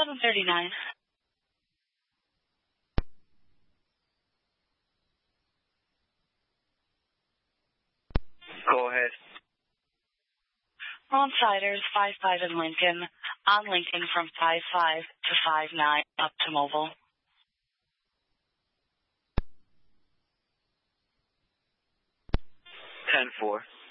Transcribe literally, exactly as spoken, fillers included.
seven thirty-nine. Go ahead. Ronsiders, five five in Lincoln. On Lincoln from five five to five nine up to Mobile. ten four.